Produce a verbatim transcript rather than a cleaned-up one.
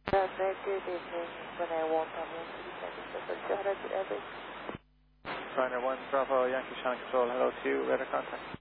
Traffic, good evening. When I want Onion City Center, Shahara to Abbey. Ryanair one Bravo Yankee Shannon Control, hello to you, radar contact.